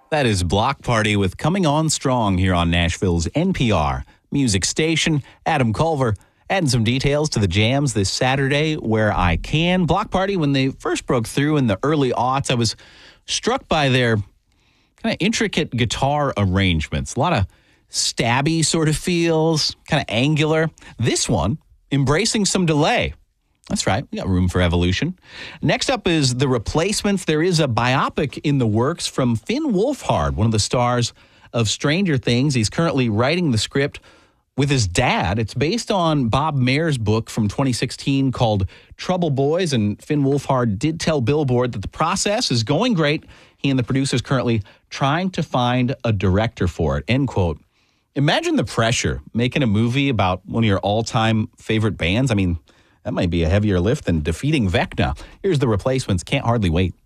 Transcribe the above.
That is Block Party with Coming On Strong here on Nashville's NPR music station. Adam Culver adding some details to the jams this Saturday where I can. Block Party, when they first broke through in the early aughts, I was struck by their kind of intricate guitar arrangements. A lot of stabby sort of feels, kind of angular. This one, embracing some delay. That's right. We got room for evolution. Next up is The Replacements. There is a biopic in the works from Finn Wolfhard, one of the stars of Stranger Things. He's currently writing the script with his dad. It's based on Bob Mayer's book from 2016 called Trouble Boys, and Finn Wolfhard did tell Billboard that the process is going great. He and the producers currently trying to find a director for it, end quote. Imagine the pressure making a movie about one of your all-time favorite bands. I mean, that might be a heavier lift than defeating Vecna. Here's The Replacements. Can't hardly wait.